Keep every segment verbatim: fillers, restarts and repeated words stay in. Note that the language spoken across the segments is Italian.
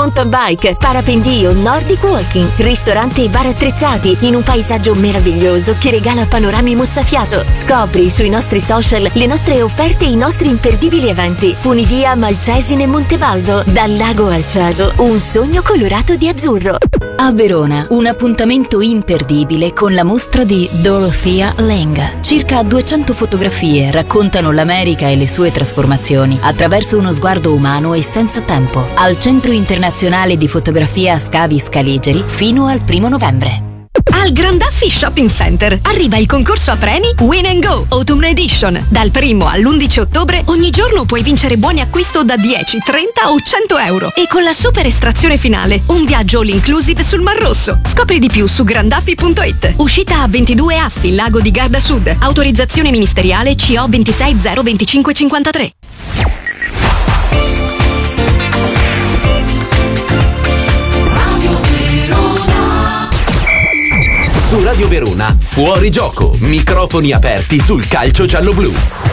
mountain bike, parapendio, nordic walking, ristorante e bar attrezzati in un paesaggio meraviglioso che regala panorami mozzafiato. Scopri sui nostri social le nostre offerte e i nostri imperdibili eventi. Funivia, Malcesine, Montebaldo, dal lago al cielo, un sogno colorato di azzurro. A Verona, un appuntamento imperdibile con la mostra di Dorothea Lange. Circa duecento fotografie raccontano l'America e le sue trasformazioni attraverso uno sguardo umano e senza tempo. Al Centro Internazionale di Fotografia Scavi Scaligeri fino al primo novembre. Al Grandaffi Shopping Center arriva il concorso a premi Win and Go Autumn Edition. Dal primo all'undici ottobre ogni giorno puoi vincere buoni acquisto da dieci, trenta o cento euro. E con la super estrazione finale, un viaggio all inclusive sul Mar Rosso. Scopri di più su grandaffi punto it. Uscita a ventidue Affi, Lago di Garda Sud. Autorizzazione ministeriale C O ventisei zero venticinque cinquantatré. Su Radio Verona, Fuori Gioco, microfoni aperti sul calcio giallo-blu.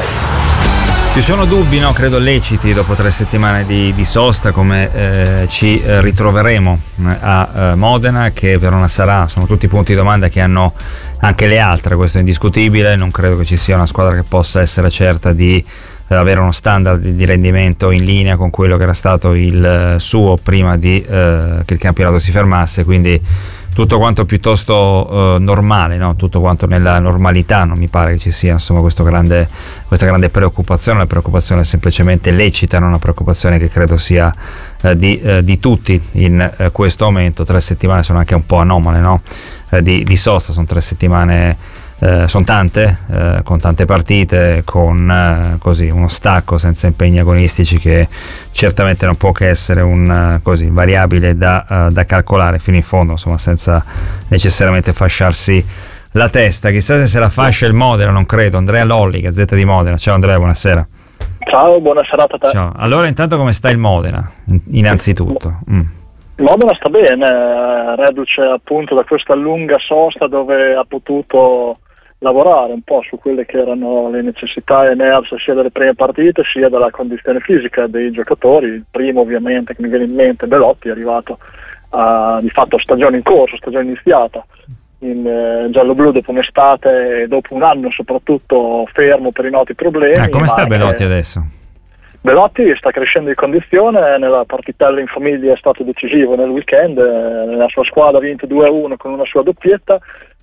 Ci sono dubbi, no? Credo leciti, dopo tre settimane di, di sosta, come eh, ci eh, ritroveremo a eh, Modena, che Verona sarà. Sono tutti punti di domanda che hanno anche le altre, questo è indiscutibile. Non credo che ci sia una squadra che possa essere certa di eh, avere uno standard di, di rendimento in linea con quello che era stato il eh, suo prima di, eh, che il campionato si fermasse, quindi tutto quanto piuttosto eh, normale, no? Tutto quanto nella normalità. Non mi pare che ci sia insomma questo grande, questa grande preoccupazione. La preoccupazione è semplicemente lecita, non una preoccupazione che credo sia eh, di, eh, di tutti in eh, questo momento. Tre settimane sono anche un po' anomale, no? Eh, di, di sosta, sono tre settimane. Eh, sono tante, eh, con tante partite, con eh, così uno stacco senza impegni agonistici che certamente non può che essere un uh, così variabile da, uh, da calcolare fino in fondo, insomma, senza necessariamente fasciarsi la testa. Chissà se se la fascia il Modena, non credo. Andrea Lolli, Gazzetta di Modena. Ciao Andrea, buonasera. Ciao, buona serata a te. Ciao. Allora, intanto come sta il Modena? Innanzitutto. Mm. Il Modena sta bene, reduce appunto da questa lunga sosta dove ha potuto lavorare un po' su quelle che erano le necessità emerse sia delle prime partite sia dalla condizione fisica dei giocatori. Il primo ovviamente che mi viene in mente, Belotti, è arrivato a di fatto stagione in corso, stagione iniziata in eh, giallo-blu dopo un'estate e dopo un anno soprattutto fermo per i noti problemi. Ah, come sta Belotti è... adesso? Belotti sta crescendo di condizione, nella partitella in famiglia è stato decisivo nel weekend, eh, la sua squadra ha vinto due a uno con una sua doppietta.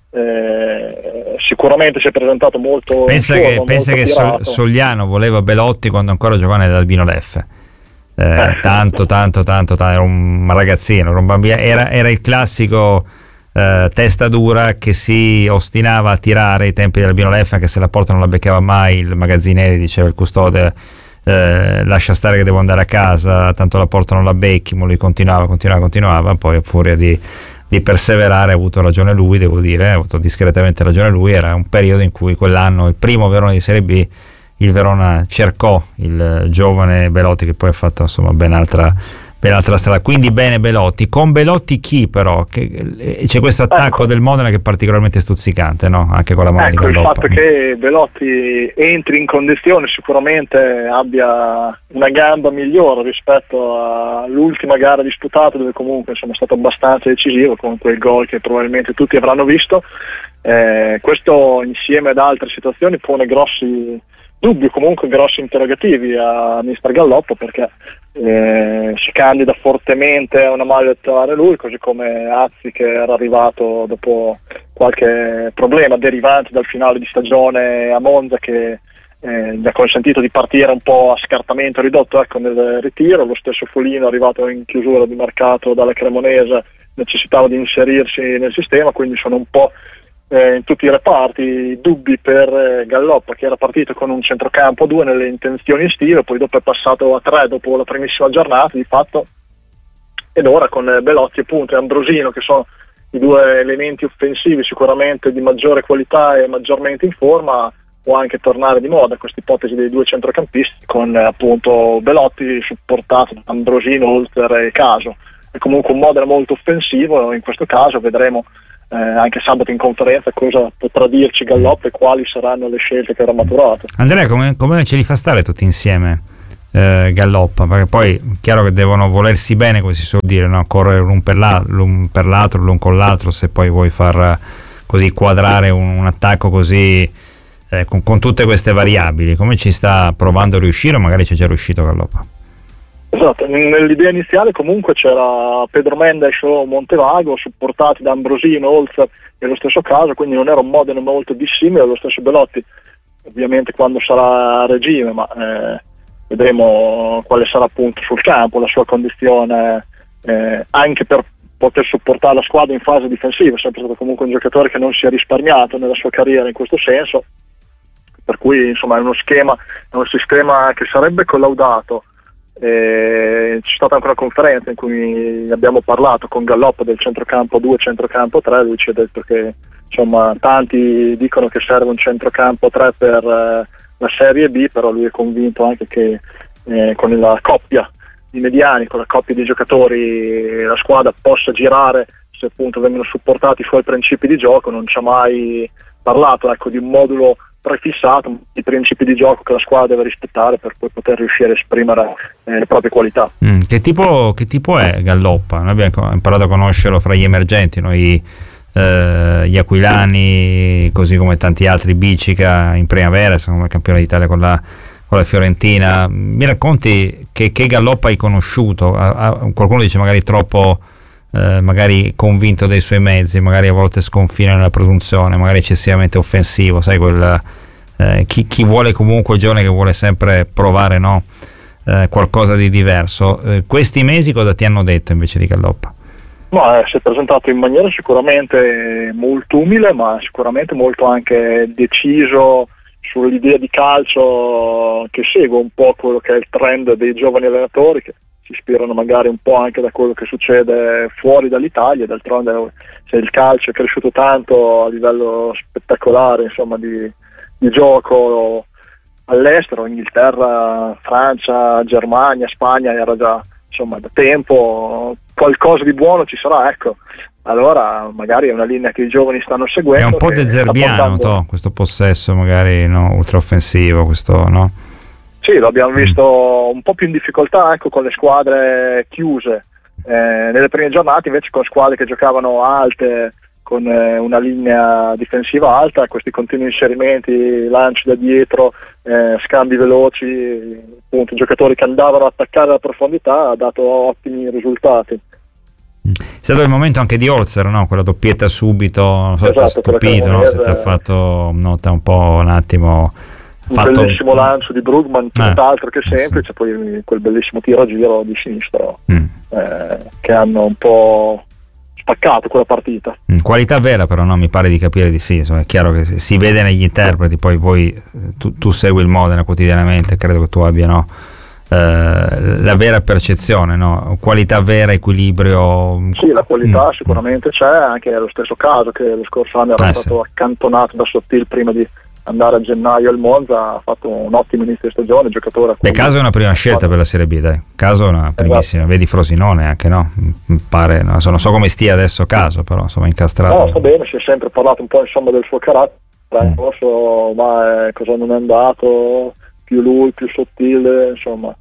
Eh, sicuramente si è presentato molto pensa forma, che, molto pensa che Sol, Sogliano voleva Belotti quando ancora giocava nell'Albino Leffe, eh, eh. tanto tanto tanto tanto era un ragazzino, era un bambino, era, era il classico eh, testa dura che si ostinava a tirare ai tempi dell'Albino Leffe, anche se la porta non la beccava mai. Il magazziniere diceva, il custode, eh, lascia stare che devo andare a casa, tanto la porta non la becchi, ma lui continuava continuava continuava poi a furia di di perseverare ha avuto ragione lui, devo dire, ha avuto discretamente ragione lui. Era un periodo in cui quell'anno, il primo Verona di Serie B, il Verona cercò il giovane Belotti, che poi ha fatto insomma ben altra, ben altra strada. Quindi bene Belotti. Con Belotti chi però? Che, c'è questo attacco ecco. del Modena che è particolarmente stuzzicante, no? Anche con la mano ecco, di Galloppa. Il fatto che Belotti entri in condizione, sicuramente abbia una gamba migliore rispetto all'ultima gara disputata, dove comunque sono stato abbastanza decisivo con quel gol che probabilmente tutti avranno visto. Eh, questo insieme ad altre situazioni pone grossi dubbi, comunque grossi interrogativi a mister Galloppo, perché eh, si candida fortemente a una maglia titolare lui, così come Azzi, che era arrivato dopo qualche problema derivante dal finale di stagione a Monza, che eh, gli ha consentito di partire un po' a scartamento ridotto ecco, nel ritiro. Lo stesso Folino, arrivato in chiusura di mercato dalla Cremonese, necessitava di inserirsi nel sistema, quindi sono un po' Eh, in tutti i reparti dubbi per eh, Galloppa, che era partito con un centrocampo a due nelle intenzioni estive, poi dopo è passato a tre dopo la primissima giornata di fatto, ed ora con eh, Belotti appunto e Ambrosino, che sono i due elementi offensivi sicuramente di maggiore qualità e maggiormente in forma, può anche tornare di moda questa ipotesi dei due centrocampisti, con eh, appunto Belotti supportato da Ambrosino, Holzer e Caso. È comunque un Modena molto offensivo, in questo caso vedremo Eh, anche sabato in conferenza cosa potrà dirci Galloppo e quali saranno le scelte che avrà maturato. Andrea, come, come ce li fa stare tutti insieme eh, Galloppa, perché poi è chiaro che devono volersi bene, come si suol dire, no? Correre l'un per, la, l'un per l'altro, l'un con l'altro, se poi vuoi far così quadrare un, un attacco così eh, con, con tutte queste variabili. Come ci sta provando a riuscire, o magari ci è già riuscito Galloppa? Esatto, nell'idea iniziale comunque c'era Pedro Mendes o Montevago supportati da Ambrosino, Holzer nello stesso caso, quindi non era un Modena molto dissimile allo stesso Belotti, ovviamente quando sarà a regime, ma eh, vedremo quale sarà appunto sul campo la sua condizione eh, anche per poter supportare la squadra in fase difensiva. È sempre stato comunque un giocatore che non si è risparmiato nella sua carriera in questo senso, per cui insomma è uno schema, è un sistema che sarebbe collaudato. Eh, c'è stata anche una conferenza in cui abbiamo parlato con Galloppa del centrocampo due, centrocampo tre. Lui ci ha detto che insomma tanti dicono che serve un centrocampo tre per eh, la Serie B, però lui è convinto anche che eh, con la coppia di mediani, con la coppia di giocatori, la squadra possa girare se appunto vengono supportati i suoi principi di gioco. Non ci ha mai parlato ecco di un modulo prefissato, i principi di gioco che la squadra deve rispettare per poi poter riuscire a esprimere eh, le proprie qualità. Mm, che tipo, che tipo è Galloppa? Noi abbiamo imparato a conoscerlo fra gli emergenti, noi eh, gli aquilani, così come tanti altri, Bicica in primavera, come campione d'Italia con la, con la Fiorentina. Mi racconti che, che Galloppa hai conosciuto? A, a, qualcuno dice magari troppo Eh, magari convinto dei suoi mezzi, magari a volte sconfina nella produzione, magari eccessivamente offensivo, sai quel eh, chi, chi vuole comunque, il giovane che vuole sempre provare, no? eh, qualcosa di diverso. Eh, questi mesi cosa ti hanno detto invece di Galloppa? No, eh, si è presentato in maniera sicuramente molto umile, ma sicuramente molto anche deciso sull'idea di calcio, che segue un po' quello che è il trend dei giovani allenatori, che si ispirano magari un po' anche da quello che succede fuori dall'Italia. D'altronde se il calcio è cresciuto tanto a livello spettacolare, insomma, di, di gioco all'estero, Inghilterra, Francia, Germania, Spagna, era già insomma da tempo, qualcosa di buono ci sarà, ecco. Allora magari è una linea che i giovani stanno seguendo. È un po' dezerbiano, portando... to, questo possesso magari no, ultraoffensivo, questo no? Sì, lo abbiamo visto un po' più in difficoltà ecco, con le squadre chiuse eh, nelle prime giornate, invece con squadre che giocavano alte, con eh, una linea difensiva alta, questi continui inserimenti, lanci da dietro, eh, scambi veloci, appunto giocatori che andavano a attaccare la profondità, ha dato ottimi risultati. È stato il momento anche di Holzer, no? Quella doppietta subito, non so, esatto, ti ha stupito, no? Se ti ha fatto nota un po' un attimo... Un fatto... bellissimo lancio di Brugman, eh, tutt'altro che semplice, sì. Poi quel bellissimo tiro a giro di sinistra mm. eh, che hanno un po' spaccato quella partita. Mm, qualità vera però, no? Mi pare di capire di sì, insomma, è chiaro che si vede negli interpreti, poi voi tu, tu segui il Modena quotidianamente, credo che tu abbia no? eh, la vera percezione, no? Qualità vera, equilibrio. Sì, la qualità mm. sicuramente c'è, anche lo stesso caso che lo scorso anno era eh, stato sì. accantonato da Sottil prima di andare a gennaio al Monza, ha fatto un ottimo inizio di stagione, giocatore. Beh, Caso è una prima scelta per la Serie B, dai. Caso è una primissima, esatto. Vedi Frosinone anche, no? Mi pare, no? Non so come stia adesso Caso, però insomma incastrato. No, sta bene, si è sempre parlato un po' insomma del suo carattere, l'anno scorso, ma eh, cosa non è andato, più lui, più Sottile, insomma.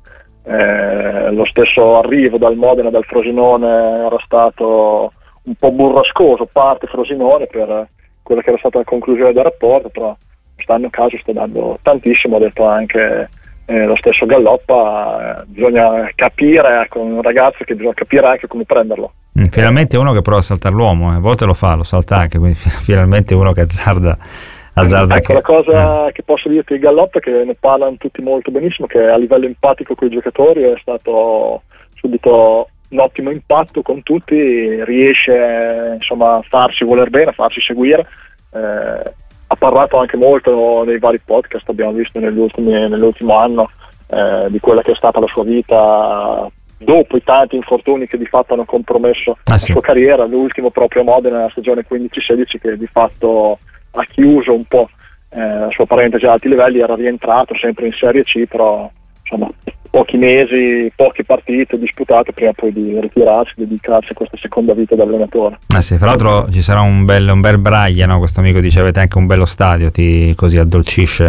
Eh, lo stesso arrivo dal Modena, dal Frosinone era stato un po' burrascoso, parte Frosinone per quella che era stata la conclusione del rapporto, però quest'anno Caso sta dando tantissimo, ha detto anche eh, lo stesso Galloppa, eh, bisogna capire, ecco, un ragazzo che bisogna capire anche come prenderlo. Mm, finalmente uno che prova a saltare l'uomo, eh. a volte lo fa, lo salta anche, quindi finalmente uno che azzarda, azzarda ecco, che... la cosa eh. che posso dirti di Galloppa, che ne parlano tutti molto benissimo, che a livello empatico con i giocatori è stato subito un ottimo impatto con tutti, riesce insomma a farsi voler bene, a farsi seguire. Eh, ha parlato anche molto nei vari podcast, abbiamo visto negli ultimi, nell'ultimo anno eh, di quella che è stata la sua vita dopo i tanti infortuni che di fatto hanno compromesso ah, la sì. sua carriera, l'ultimo proprio a Modena nella stagione quindici sedici, che di fatto ha chiuso un po' eh, la sua parentesi a alti livelli, era rientrato sempre in Serie C, però insomma pochi mesi, poche partite disputate prima poi di ritirarsi, dedicarsi a questa seconda vita da allenatore. Ah sì, fra l'altro ci sarà un bel, un bel braglia, no? Questo amico dice avete anche un bello stadio, ti così addolcisce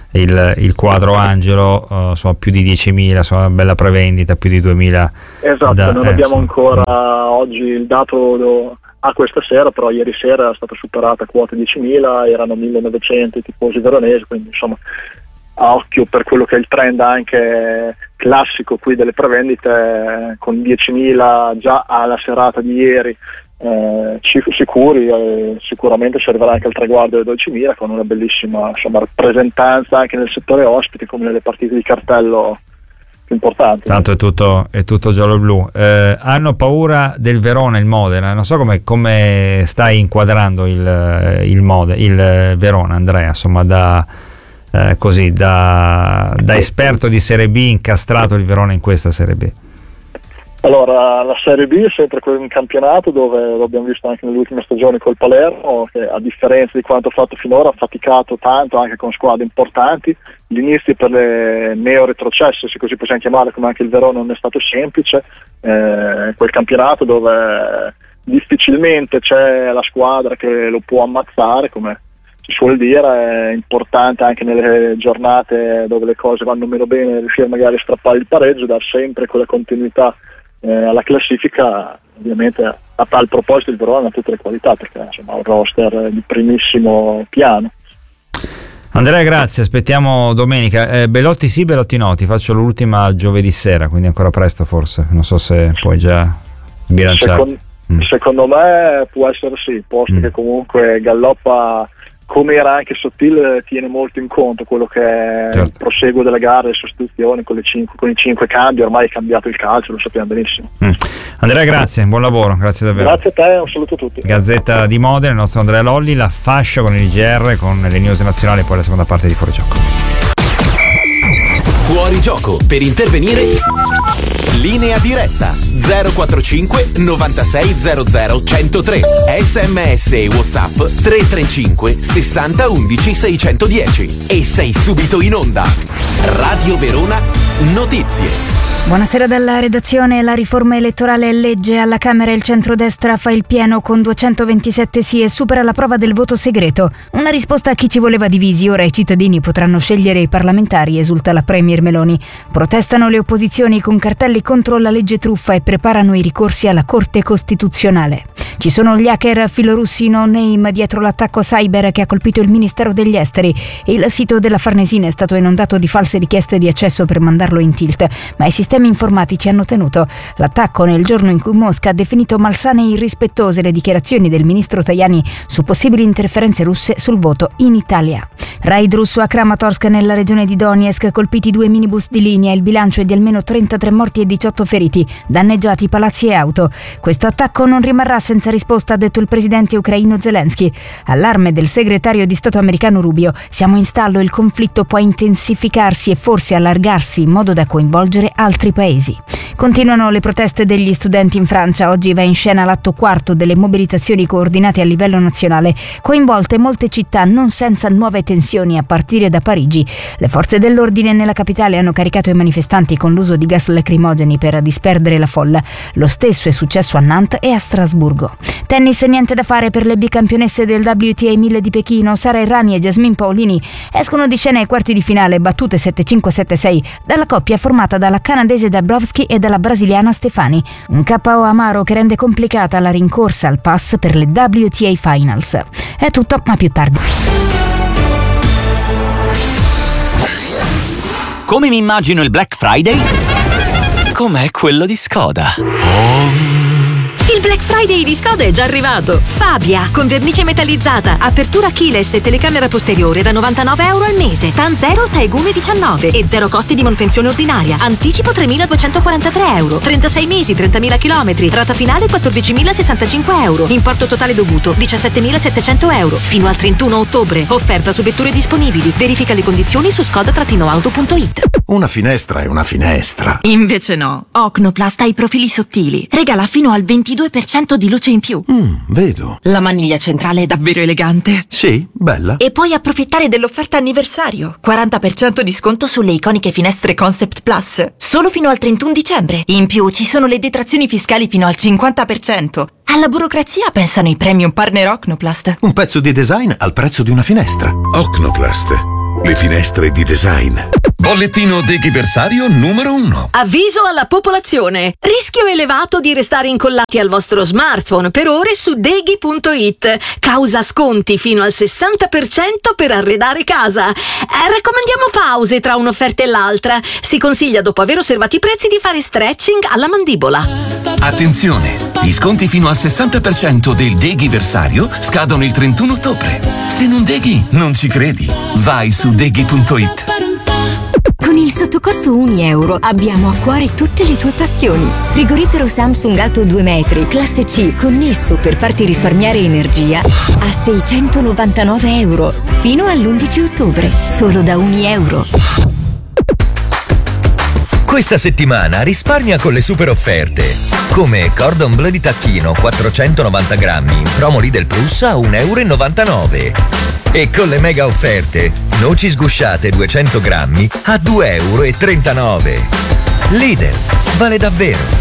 il, il quadro Angelo, uh, sono più di diecimila, sono una bella prevendita, più di duemila. Esatto, da, non eh, abbiamo insomma. ancora oggi il dato a questa sera, però ieri sera è stata superata quota diecimila, erano millenovecento i tifosi veronesi, quindi insomma a occhio per quello che è il trend anche classico qui delle prevendite, con diecimila già alla serata di ieri eh, sicuri, eh, sicuramente ci arriverà anche al traguardo delle dodicimila, con una bellissima insomma rappresentanza anche nel settore ospiti come nelle partite di cartello più importanti. Tanto è tutto, è tutto giallo-blu. Eh, hanno paura del Verona, il Modena. Non so come, come stai inquadrando il, il, Mode, il Verona, Andrea, insomma da eh, così da, da esperto di Serie B, incastrato il Verona in questa Serie B. Allora, la Serie B è sempre un campionato dove lo abbiamo visto anche nelle ultime stagioni col Palermo, che a differenza di quanto fatto finora ha faticato tanto anche con squadre importanti. L'inizio per le neo-retrocesse, se così possiamo chiamare, come anche il Verona, non è stato semplice, eh, quel campionato dove difficilmente c'è la squadra che lo può ammazzare, come si suol dire. È importante anche nelle giornate dove le cose vanno meno bene riuscire magari a strappare il pareggio, dar sempre quella continuità eh, alla classifica. Ovviamente a tal proposito il Verona ha tutte le qualità, perché insomma ha un roster di primissimo piano. Andrea, grazie, aspettiamo domenica. Eh, Belotti sì, Belotti no, ti faccio l'ultima giovedì sera, quindi ancora presto forse, non so se puoi già sbilanciare. Secondo, mm. secondo me può essere sì, posto mm. che comunque Galloppa, come era anche Sottile, tiene molto in conto quello che è certo. il proseguo delle gare, le sostituzioni con, le cinque, con i cinque cambi. Ormai è cambiato il calcio, lo sappiamo benissimo. mm. Andrea, grazie, buon lavoro, grazie davvero. Grazie a te, un saluto a tutti. Gazzetta di Modena, il nostro Andrea Lolli, la fascia con il G R, con le news nazionali e poi la seconda parte di Fuori Gioco. Fuori Gioco, per intervenire linea diretta zero quattro cinque novantasei zero zero centotré, sms e WhatsApp tre tre cinque sessanta undici seicentodieci e sei subito in onda. Radio Verona Notizie. Buonasera dalla redazione. La riforma elettorale è legge. Alla Camera il centrodestra fa il pieno con duecentoventisette sì e supera la prova del voto segreto. Una risposta a chi ci voleva divisi. Ora i cittadini potranno scegliere i parlamentari, esulta la premier Meloni. Protestano le opposizioni con cartelli contro la legge truffa e preparano i ricorsi alla Corte Costituzionale. Ci sono gli hacker filorussi no name dietro l'attacco cyber che ha colpito il Ministero degli Esteri. Il sito della Farnesina è stato inondato di false richieste di accesso per mandarlo in tilt, ma i sistemi informatici hanno tenuto. L'attacco nel giorno in cui Mosca ha definito malsane e irrispettose le dichiarazioni del ministro Tajani su possibili interferenze russe sul voto in Italia. Raid russo a Kramatorsk nella regione di Donetsk, colpiti due minibus di linea, il bilancio è di almeno trentatré morti e diciotto feriti, danneggiati palazzi e auto. Questo attacco non rimarrà senza risposta, ha detto il presidente ucraino Zelensky. Allarme del segretario di Stato americano Rubio: siamo in stallo, il conflitto può intensificarsi e forse allargarsi in modo da coinvolgere altri paesi. Continuano le proteste degli studenti in Francia. Oggi va in scena l'atto quarto delle mobilitazioni coordinate a livello nazionale, coinvolte molte città, non senza nuove tensioni a partire da Parigi. Le forze dell'ordine nella capitale hanno caricato i manifestanti con l'uso di gas lacrimogeni per disperdere la folla. Lo stesso è successo a Nantes e a Strasburgo. Tennis, niente da fare per le bicampionesse del W T A mille di Pechino. Sara Errani e Jasmine Paolini escono di scena ai quarti di finale, battute sette cinque sette sei dalla coppia formata dalla canadese Dabrowski e dalla brasiliana Stefani. Un K O amaro che rende complicata la rincorsa al pass per le W T A Finals. È tutto, ma più tardi. Come mi immagino il Black Friday? Com'è quello di Skoda. Oh. Il Black Friday di Skoda è già arrivato. Fabia, con vernice metallizzata, apertura keyless e telecamera posteriore da novantanove euro al mese. TAN zero, Tegume diciannove e zero costi di manutenzione ordinaria. Anticipo tremiladuecentoquarantatré euro. trentasei mesi, trentamila chilometri. Rata finale quattordicimilasessantacinque euro. Importo totale dovuto diciassettemilasettecento euro. Fino al trentuno ottobre. Offerta su vetture disponibili. Verifica le condizioni su skoda auto punto it. Una finestra è una finestra. Invece no. Ocnoplast ha i profili sottili. Regala fino al ventidue per cento di luce in più. Mm, vedo. La maniglia centrale è davvero elegante. Sì, bella. E puoi approfittare dell'offerta anniversario. quaranta per cento di sconto sulle iconiche finestre Concept Plus. Solo fino al trentuno dicembre. In più ci sono le detrazioni fiscali fino al cinquanta per cento. Alla burocrazia pensano i premium partner Ocnoplast. Un pezzo di design al prezzo di una finestra. Ocnoplast. le finestre di design. Bollettino deghiversario numero uno. Avviso alla popolazione. Rischio elevato di restare incollati al vostro smartphone per ore su deghi punto it. Causa sconti fino al sessanta per cento per arredare casa. Eh, raccomandiamo pause tra un'offerta e l'altra. Si consiglia, dopo aver osservato i prezzi, di fare stretching alla mandibola. Attenzione! Gli sconti fino al sessanta per cento del deghiversario scadono il trentuno ottobre. Se non deghi, non ci credi. Vai su deghi punto it. Con il sottocosto un euro abbiamo a cuore tutte le tue passioni. Frigorifero Samsung alto due metri, classe C, connesso per farti risparmiare energia a seicentonovantanove euro. Fino all'undici ottobre, solo da un euro. Questa settimana risparmia con le super offerte. Come Cordon Bleu di tacchino quattrocentonovanta grammi in promo Lidl Plus a un euro e novantanove. E con le mega offerte, noci sgusciate duecento grammi a due euro e trentanove. Lidl, vale davvero.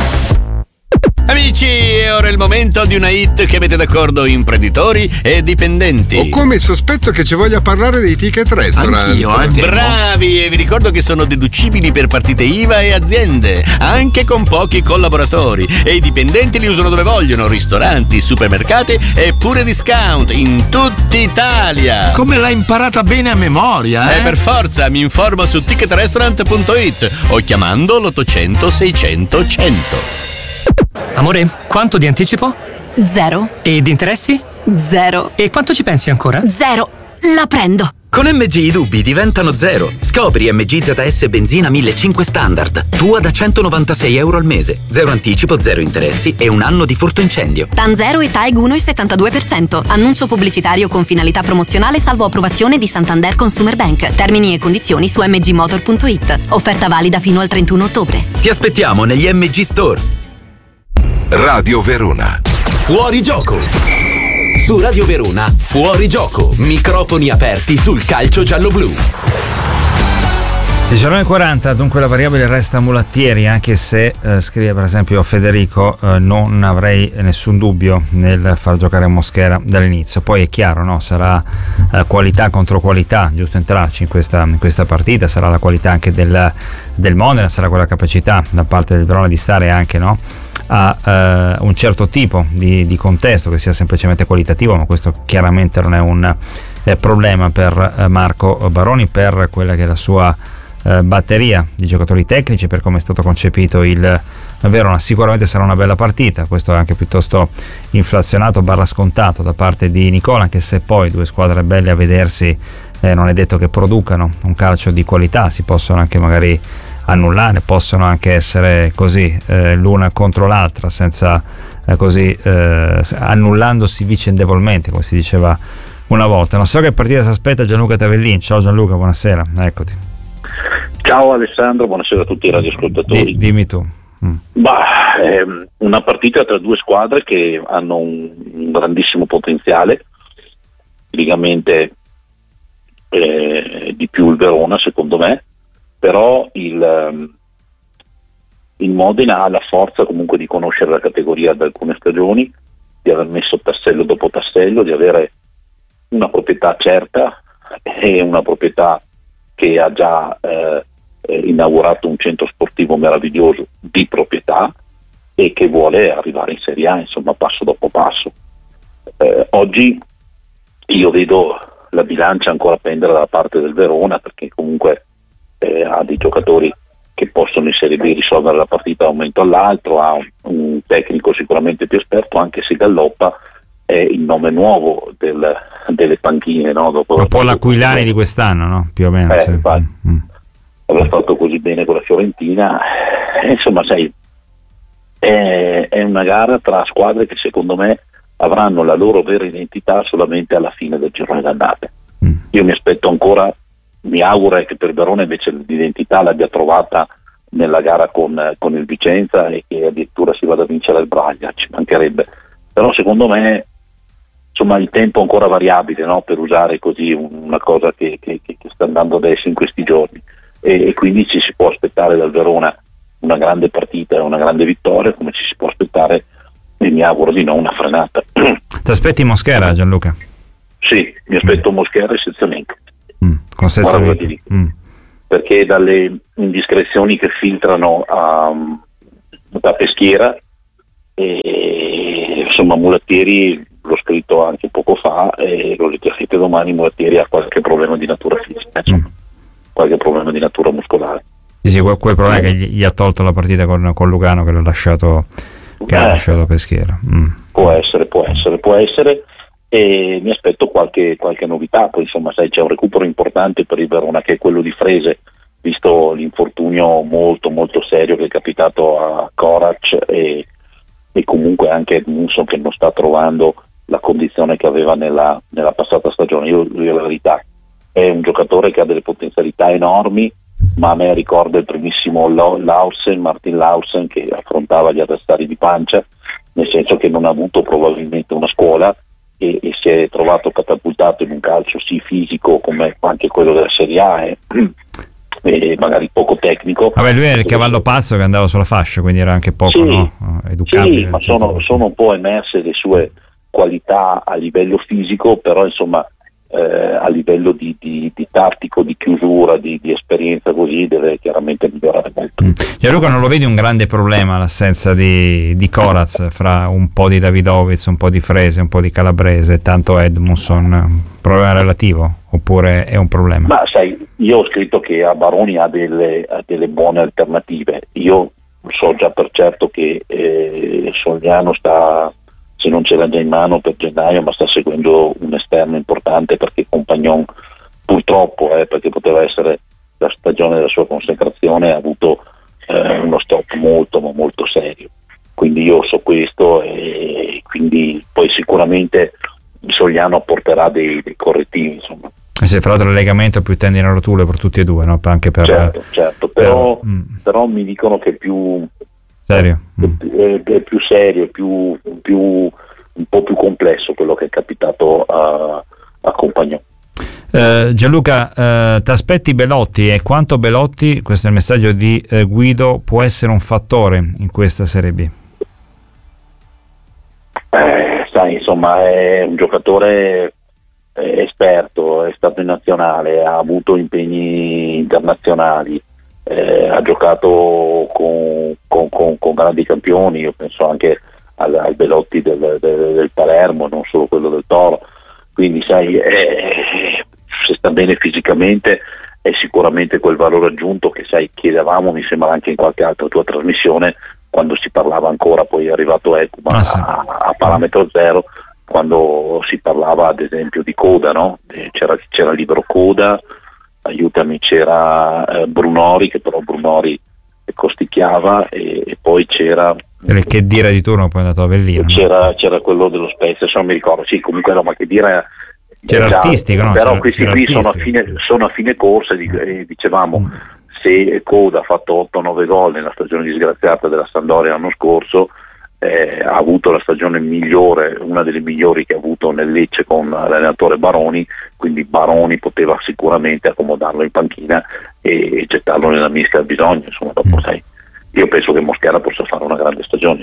Amici, è ora il momento di una hit che mette d'accordo imprenditori e dipendenti. Ho come il sospetto che ci voglia parlare dei ticket restaurant. Anch'io, eh, bravi, e vi ricordo che sono deducibili per partite I V A e aziende, anche con pochi collaboratori. E i dipendenti li usano dove vogliono: ristoranti, supermercati e pure discount in tutta Italia. Come l'hai imparata bene a memoria, eh? Eh, per forza, mi informo su ticket restaurant punto it o chiamando l'ottocento seicento cento. Amore, quanto di anticipo? Zero. E di interessi? Zero. E quanto ci pensi ancora? Zero. La prendo. Con M G i dubbi diventano zero. Scopri M G Z S benzina millecinquecento standard. Tua da centonovantasei euro al mese. Zero anticipo, zero interessi e un anno di furto incendio. TAN zero e T A E G uno virgola settantadue per cento. Annuncio pubblicitario con finalità promozionale salvo approvazione di Santander Consumer Bank. Termini e condizioni su m g motor punto it. Offerta valida fino al trentuno ottobre. Ti aspettiamo negli M G Store. Radio Verona. Fuori gioco. Su Radio Verona, fuori gioco. Microfoni aperti sul calcio giallo-blu. diciannove e quaranta, dunque la variabile resta Mulattieri, anche se eh, scrive per esempio Federico, eh, non avrei nessun dubbio nel far giocare Mosquera dall'inizio. Poi è chiaro, no? Sarà eh, qualità contro qualità, giusto entrarci in questa, in questa partita, sarà la qualità anche del, del Modena, sarà quella capacità da parte del Verona di stare anche, no? a eh, un certo tipo di, di contesto che sia semplicemente qualitativo, ma questo chiaramente non è un eh, problema per eh, Marco Baroni, per quella che è la sua eh, batteria di giocatori tecnici, per come è stato concepito il Verona. Sicuramente sarà una bella partita, questo è anche piuttosto inflazionato barra scontato da parte di Nicola, anche se poi due squadre belle a vedersi eh, non è detto che producano un calcio di qualità, si possono anche magari annullare, possono anche essere così eh, l'una contro l'altra, senza eh, così eh, annullandosi vicendevolmente, come si diceva una volta. Non so che partita si aspetta Gianluca Tavellin. Ciao Gianluca, buonasera, eccoti. Ciao Alessandro, buonasera a tutti i radioascoltatori. Di, dimmi tu. Mm. Bah, è una partita tra due squadre che hanno un, un grandissimo potenziale, tipicamente eh, di più il Verona secondo me, però il, il Modena ha la forza comunque di conoscere la categoria da alcune stagioni, di aver messo tassello dopo tassello, di avere una proprietà certa e una proprietà che ha già eh, inaugurato un centro sportivo meraviglioso di proprietà e che vuole arrivare in Serie A, insomma, passo dopo passo. Eh, oggi io vedo la bilancia ancora pendere dalla parte del Verona, perché comunque eh, ha dei giocatori che possono in Serie B risolvere la partita da un momento all'altro, ha un, un tecnico sicuramente più esperto, anche se Galloppa è il nome nuovo del, delle panchine, no? Dopo un po' l'Aquilani di quest'anno, no? Più o meno. Eh, sì. mm. Aver fatto così bene con la Fiorentina, eh, insomma, sai, è, è una gara tra squadre che secondo me avranno la loro vera identità solamente alla fine del girone d'andata. Mm. Io mi aspetto ancora, mi auguro che per Verona invece l'identità l'abbia trovata nella gara con, con il Vicenza e che addirittura si vada a vincere il Braga, ci mancherebbe. Però secondo me, insomma, il tempo è ancora variabile, no? Per usare così una cosa che, che, che sta andando adesso in questi giorni, e, e quindi ci si può aspettare dal Verona una grande partita e una grande vittoria, come ci si può aspettare, e mi auguro di no, una frenata. Ti aspetti Mosquera, Gianluca? Sì, mi aspetto Mosquera essenzialmente. Mm, con Guarda, ti dico. Mm. Perché dalle indiscrezioni che filtrano a, da Peschiera, e, insomma Mulattieri, l'ho scritto anche poco fa e lo leggerete domani, Mulattieri ha qualche problema di natura fisica, insomma, mm. qualche problema di natura muscolare. Sì, sì, quel, quel problema è che gli, gli ha tolto la partita con, con Lugano, che l'ha lasciato, che eh, l'ha lasciato Peschiera. Mm. Può essere, può essere, può essere. E mi aspetto qualche, qualche novità. Poi insomma, sai, c'è un recupero importante per il Verona, che è quello di Frese, visto l'infortunio molto molto serio che è capitato a Korac e, e comunque anche Edmundson, che non sta trovando la condizione che aveva nella, nella passata stagione. Io dico la verità, è un giocatore che ha delle potenzialità enormi, ma a me ricorda il primissimo Lausen, Martin Lausen, che affrontava gli avversari di pancia, nel senso che non ha avuto probabilmente una scuola e, e si è trovato catapultato in un calcio sì fisico come anche quello della Serie A e, e magari poco tecnico. Vabbè, lui era il cavallo pazzo che andava sulla fascia, quindi era anche poco sì, no? educabile. Sì, ma sono, sono un po' emerse le sue qualità a livello fisico, però insomma eh, a livello di, di, di tattico, di chiusura, di, di esperienza così deve chiaramente migliorare molto. Mm. Gianluca, non lo vedi un grande problema l'assenza di, di Korac, fra un po' di Davidovic, un po' di Frese, un po' di Calabrese, tanto Edmundson? Problema relativo oppure è un problema? Ma sai, io ho scritto che a Baroni ha delle, ha delle buone alternative. Io so già per certo che eh, Sogliano sta, se non ce l'ha già in mano per gennaio, ma sta seguendo un esterno importante, perché Compagnon purtroppo, eh, perché poteva essere la stagione della sua consacrazione, ha avuto eh, uno stop molto ma molto serio. Quindi io so questo e quindi poi sicuramente Sogliano apporterà dei, dei correttivi, insomma. E se fra l'altro il legamento più tendine a rotule per tutti e due, no? Anche per, certo, certo, però, per, mm. però mi dicono che è più serio, mm. è, è più serio, è più, più un po' più complesso quello che è capitato a, a Compagnon. Uh, Gianluca, uh, ti aspetti Belotti, e quanto Belotti, questo è il messaggio di uh, Guido, può essere un fattore in questa Serie B? Eh, sai, insomma, è un giocatore eh, esperto, è stato in nazionale, ha avuto impegni internazionali, eh, ha giocato con, con, con, con grandi campioni. Io penso anche al, al Belotti del, del, del Palermo, non solo quello del Toro. Quindi sai, eh, se sta bene fisicamente è sicuramente quel valore aggiunto che sai chiedevamo, mi sembra anche in qualche altra tua trasmissione, quando si parlava ancora, poi è arrivato Ecuma ah, sì. a, a parametro zero, quando si parlava ad esempio di Coda, no? C'era, c'era libero Coda, aiutami, c'era eh, Brunori, che però Brunori costicchiava, e, e poi c'era il che dire di turno, poi è andato a Avellino, c'era, no? c'era quello dello Spezia, se non mi ricordo, sì, comunque era, ma che dire, c'era già, artistico, no? Però c'era, questi c'era qui artistico. sono a fine, sono a fine corsa, e dicevamo mm. se Coda ha fatto otto nove gol nella stagione disgraziata della Sampdoria l'anno scorso, eh, ha avuto la stagione migliore, una delle migliori che ha avuto nel Lecce con l'allenatore Baroni, quindi Baroni poteva sicuramente accomodarlo in panchina e, e gettarlo nella mischia al bisogno, insomma, dopo sai, io penso che Mosquera possa fare una grande stagione.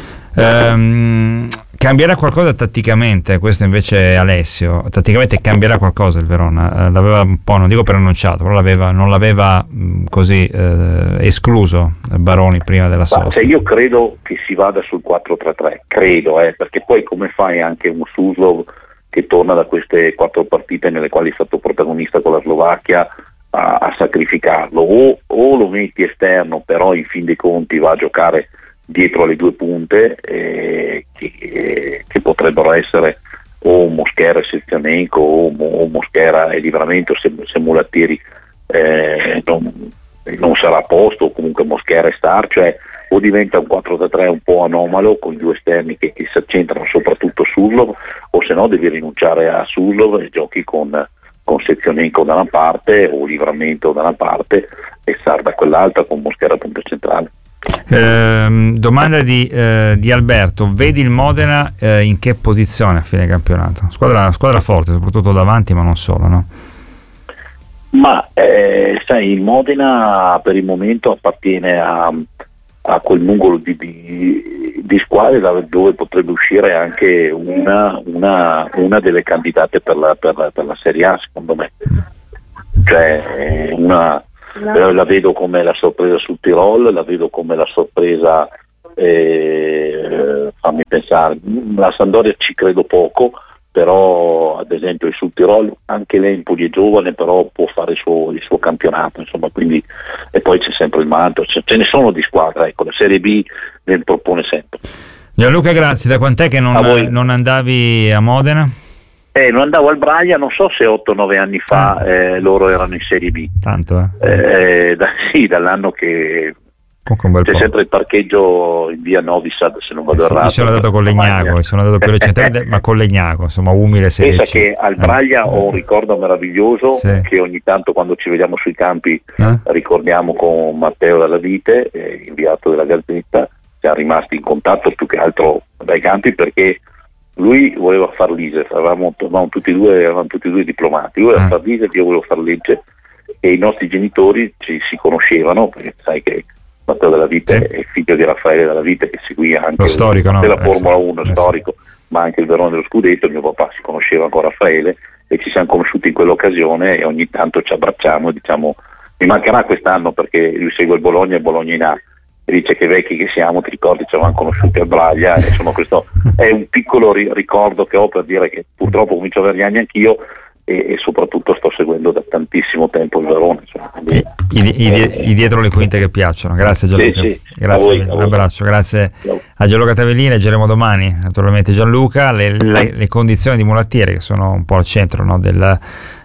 Um, cambierà qualcosa tatticamente? Questo invece è Alessio. Tatticamente cambierà qualcosa il Verona? Uh, l'aveva un po', non dico preannunciato, però l'aveva, non l'aveva mh, così uh, escluso Baroni prima della sosta. Cioè, io credo che si vada sul quattro tre tre, credo, eh, perché poi come fai anche un Suslov che torna da queste quattro partite nelle quali è stato protagonista con la Slovacchia a, a sacrificarlo, o, o lo metti esterno, però in fin dei conti va a giocare dietro alle due punte, eh, che, che potrebbero essere o Mosquera e Selzianenko o, o Mosquera e Livramento, se, se Mulattieri eh, non, non sarà a posto, o comunque Mosquera e Star, cioè o diventa un quattro tre tre un po' anomalo con i due esterni che, che si accentrano soprattutto Surlov, o se no devi rinunciare a Surlov e giochi con con Selzianenko da una parte o Livramento da una parte e Star da quell'altra, con Mosquera punto centrale. Eh, domanda di, eh, di Alberto: vedi il Modena eh, in che posizione a fine campionato? Squadra, squadra forte, soprattutto davanti, ma non solo, no? Ma eh, sai, il Modena per il momento appartiene a, a quel numero di, di, di squadre dove potrebbe uscire anche una, una, una delle candidate per la, per, la, per la Serie A, secondo me. cioè una, la vedo come la sorpresa sul Tirol, la vedo come la sorpresa, eh, fammi pensare, la Sampdoria ci credo poco, però ad esempio il Sud Tirol anche l'Empoli è giovane, però può fare il suo, il suo campionato, insomma, quindi, e poi c'è sempre il Manto, ce, ce ne sono di squadra, ecco, la Serie B ne propone sempre. Gianluca, grazie. Da quant'è che non, non andavi a Modena? Eh, non andavo al Braglia, non so se otto nove anni fa ah. eh, loro erano in Serie B. Tanto, eh? eh da, sì, dall'anno che c'è po'. sempre il parcheggio in via Novi Sad, se non vado eh sì, errato. Io sono andato con Legnago, sono andato più recentemente, ma con Legnago, insomma, umile Serie Pensa C. che al Braglia eh. ho un ricordo meraviglioso, sì. che ogni tanto quando ci vediamo sui campi eh? ricordiamo con Matteo Dalla Vite, eh, inviato della Gazzetta. Siamo rimasti in contatto più che altro dai campi, perché lui voleva far l'I S E F, avevamo, avevamo tutti e due, avevamo tutti e due diplomati, lui voleva ah. far l'I S E F, io volevo far legge, e i nostri genitori ci si conoscevano, perché sai che Matteo Dalla Vite sì. è figlio di Raffaele Dalla Vite, che seguì anche lo storico, il, no? della Formula eh, uno eh, storico, sì. ma anche il Verona dello Scudetto. Mio papà si conosceva con Raffaele e ci siamo conosciuti in quell'occasione, e ogni tanto ci abbracciamo e diciamo mi mancherà quest'anno perché lui segue il Bologna e il Bologna in A. E dice che vecchi che siamo, ti ricordi, ci avevamo conosciuti a Braglia, insomma questo è un piccolo ri- ricordo che ho per dire che purtroppo comincio a avere gli anni anch'io, e, e soprattutto sto seguendo da tantissimo tempo il Verona, insomma. Quindi, I, i, i, i dietro le quinte che piacciono. Grazie Gianluca, sì, sì. grazie, a voi, a un abbraccio, grazie a Gianluca Tavellini. Leggeremo domani naturalmente Gianluca le, le, le condizioni di Mulattieri, che sono un po' al centro, no, del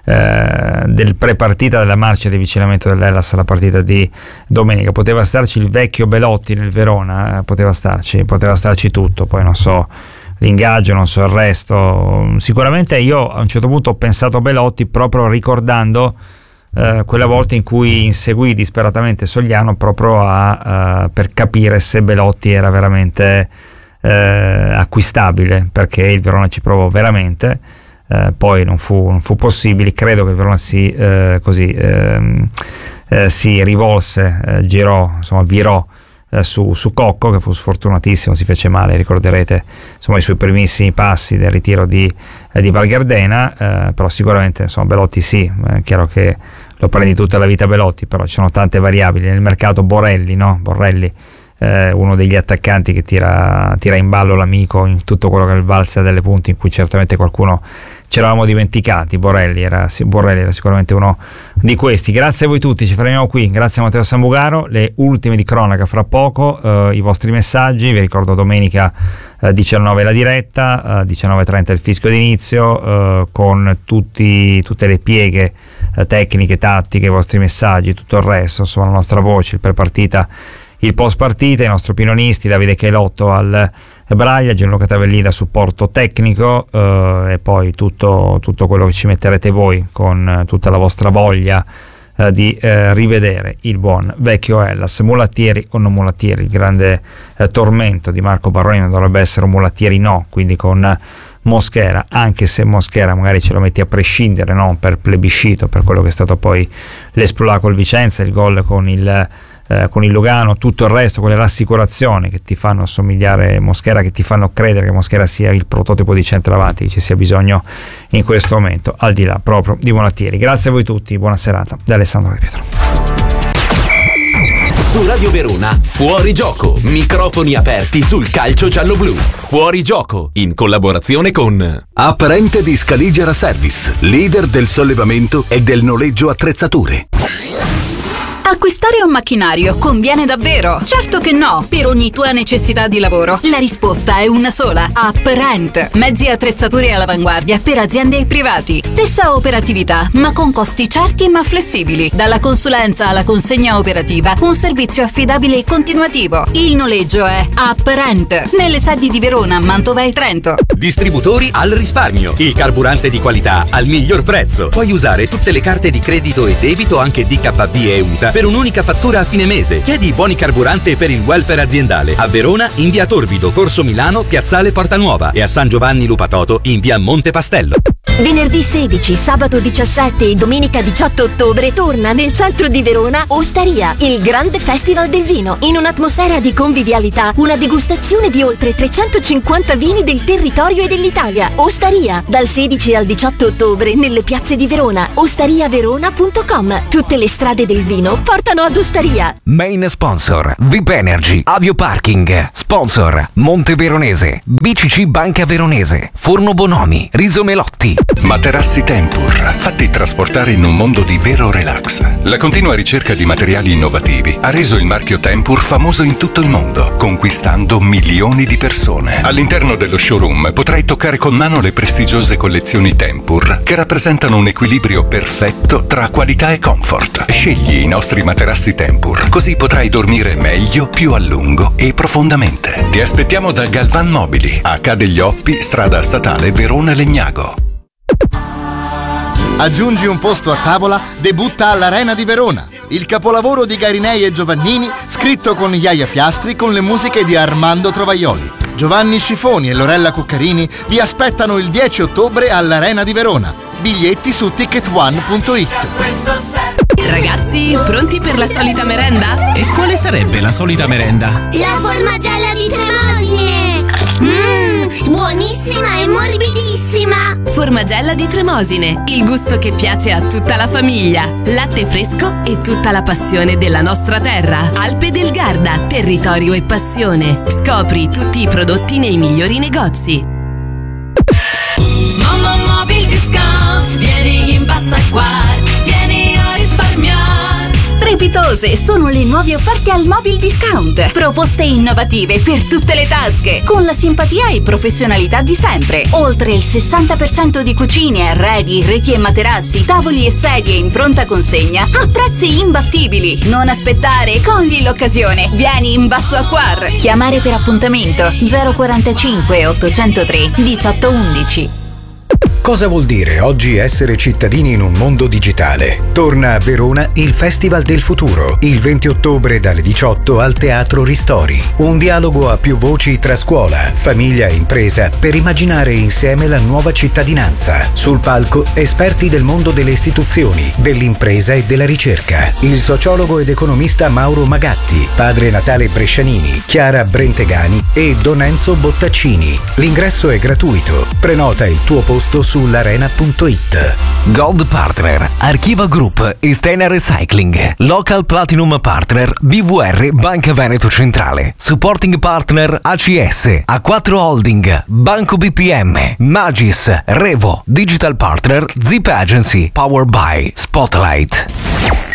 Eh, del pre-partita, della marcia di avvicinamento dell'Hellas alla partita di domenica. Poteva starci il vecchio Belotti nel Verona, eh, poteva starci poteva starci tutto, poi non so l'ingaggio, non so il resto. Sicuramente io a un certo punto ho pensato a Belotti proprio ricordando eh, quella volta in cui inseguì disperatamente Sogliano proprio a, uh, per capire se Belotti era veramente eh, acquistabile, perché il Verona ci provò veramente. Eh, poi non fu, non fu possibile. Credo che il Verona si, eh, così, ehm, eh, si rivolse, eh, girò, insomma virò eh, su, su Cocco, che fu sfortunatissimo, si fece male, ricorderete insomma i suoi primissimi passi del ritiro di, eh, di Val Gardena, eh, però sicuramente insomma Belotti sì, è chiaro che lo prendi tutta la vita Belotti, però ci sono tante variabili nel mercato. Borelli, no? Borrelli, Eh, uno degli attaccanti che tira, tira in ballo l'amico in tutto quello che è il valzer delle punte, in cui certamente qualcuno ci eravamo dimenticati. Borelli era, sì, Borrelli era sicuramente uno di questi. Grazie a voi tutti, ci fermiamo qui. Grazie a Matteo Sambugaro. Le ultime di cronaca fra poco, eh, i vostri messaggi. Vi ricordo domenica eh, diciannove la diretta, eh, diciannove e trenta il fischio d'inizio, eh, con tutti, tutte le pieghe eh, tecniche, tattiche, i vostri messaggi, tutto il resto, insomma la nostra voce, il pre-partita, il post partita, i nostri opinionisti, Davide Chelotto al Braglia, Gianluca Tavellini da supporto tecnico, eh, e poi tutto, tutto quello che ci metterete voi con eh, tutta la vostra voglia eh, di eh, rivedere il buon vecchio Hellas. Mulattieri o non Mulattieri, il grande eh, tormento di Marco Baroni non dovrebbe essere un Mulattieri no, quindi con Mosquera, anche se Mosquera magari ce lo metti a prescindere, no, per plebiscito, per quello che è stato poi l'esploit col Vicenza, il gol con il Eh, con il Lugano, tutto il resto, quelle rassicurazioni che ti fanno assomigliare Mosquera, che ti fanno credere che Mosquera sia il prototipo di centravanti che ci sia bisogno in questo momento, al di là proprio di Mulattieri. Grazie a voi tutti, buona serata da Alessandro De Pietro. Su Radio Verona, Fuori Gioco, microfoni aperti sul calcio giallo-blu. Fuori Gioco, in collaborazione con Apparente di Scaligera Service, leader del sollevamento e del noleggio attrezzature. Acquistare un macchinario conviene davvero? Certo che no! Per ogni tua necessità di lavoro, la risposta è una sola. Apparent. Mezzi e attrezzature all'avanguardia per aziende e privati. Stessa operatività, ma con costi certi ma flessibili. Dalla consulenza alla consegna operativa, un servizio affidabile e continuativo. Il noleggio è Apparent. Nelle sedi di Verona, Mantova e Trento. Distributori al risparmio. Il carburante di qualità al miglior prezzo. Puoi usare tutte le carte di credito e debito, anche D K B e U T A, per un'unica fattura a fine mese. Chiedi i buoni carburante per il welfare aziendale. A Verona in via Torbido, Corso Milano, Piazzale Porta Nuova, e a San Giovanni Lupatoto in via Monte Pastello. Venerdì sedici, sabato diciassette e domenica diciotto ottobre torna nel centro di Verona Ostaria, il grande festival del vino. In un'atmosfera di convivialità, una degustazione di oltre trecentocinquanta vini del territorio e dell'Italia. Ostaria, dal sedici al diciotto ottobre nelle piazze di Verona. ostaria verona punto com. Tutte le strade del vino portano ad Ostaria. Main sponsor V I P Energy, Avio Parking. Sponsor Monte Veronese, B C C Banca Veronese, Forno Bonomi, Riso Melotti. Materassi Tempur, fatti trasportare in un mondo di vero relax. La continua ricerca di materiali innovativi ha reso il marchio Tempur famoso in tutto il mondo, conquistando milioni di persone. All'interno dello showroom potrai toccare con mano le prestigiose collezioni Tempur, che rappresentano un equilibrio perfetto tra qualità e comfort. Scegli i nostri materassi Tempur, così potrai dormire meglio, più a lungo e profondamente. Ti aspettiamo da Galvan Mobili, H degli Oppi, strada statale Verona Legnago. Aggiungi un posto a tavola, debutta all'Arena di Verona. Il capolavoro di Garinei e Giovannini, scritto con Iaia Fiastri con le musiche di Armando Trovaioli. Giovanni Scifoni e Lorella Cuccarini vi aspettano il dieci ottobre all'Arena di Verona. Biglietti su ticket one punto it. Ragazzi, pronti per la solita merenda? E quale sarebbe la solita merenda? La formagella di Tremosine! Mmm, buonissima e morbidissima! Formagella di Tremosine, il gusto che piace a tutta la famiglia. Latte fresco e tutta la passione della nostra terra. Alpe del Garda, territorio e passione. Scopri tutti i prodotti nei migliori negozi. Mamma Mobil Discount, vieni in bassa qua, vieni a risparmiare. Strepitose sono le nuove offerte al Mobil Discount. Proposte innovative per tutte le tasche, con la simpatia e professionalità di sempre. Oltre il sessanta per cento di cucine, arredi, reti e materassi, tavoli e sedie in pronta consegna a prezzi imbattibili. Non aspettare, cogli l'occasione. Vieni in Basso Acquar. Chiamare per appuntamento zero quarantacinque ottocentotre diciotto undici. Cosa vuol dire oggi essere cittadini in un mondo digitale? Torna a Verona il Festival del Futuro, il venti ottobre dalle diciotto al Teatro Ristori. Un dialogo a più voci tra scuola, famiglia e impresa per immaginare insieme la nuova cittadinanza. Sul palco esperti del mondo delle istituzioni, dell'impresa e della ricerca. Il sociologo ed economista Mauro Magatti, padre Natale Brescianini, Chiara Brentegani e Don Enzo Bottaccini. L'ingresso è gratuito. Prenota il tuo posto su sull'arena punto it. Gold Partner, Archiva Group e Stena Recycling. Local Platinum Partner, B V R Banca Veneto Centrale. Supporting Partner A C S, A quattro Holding, Banco B P M, Magis, Revo, Digital Partner, Zip Agency, Power by Spotlight.